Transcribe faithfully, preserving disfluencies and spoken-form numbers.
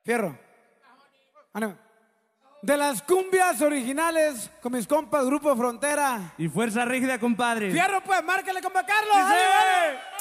Fierro. Ánimo. De las cumbias originales con mis compas Grupo Frontera. Y Fuerza Rígida, compadre. Fierro, pues, márquele, compa Carlos. ¡Sí! ¡Ánimo!